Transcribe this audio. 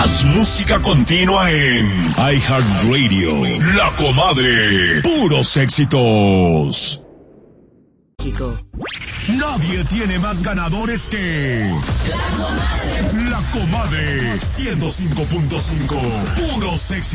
Más música continua en iHeartRadio. La Comadre. Puros éxitos. Chico. Nadie tiene más ganadores que La Comadre. 105.5. Puros éxitos.